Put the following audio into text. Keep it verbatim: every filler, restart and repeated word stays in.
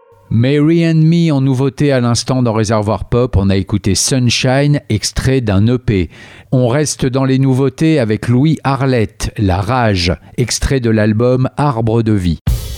Mary and Me en nouveauté à l'instant dans Réservoir Pop, on a écouté Sunshine, extrait d'un E P. On reste dans les nouveautés avec Louis Arlette, La Rage, extrait de l'album Arbre de vie.